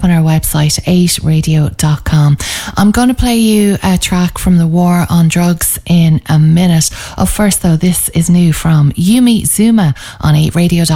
on our website, 8radio.com. I'm going to play you a track from the War on Drugs in a minute. First though, this is new from Yumi Zuma on 8radio.com.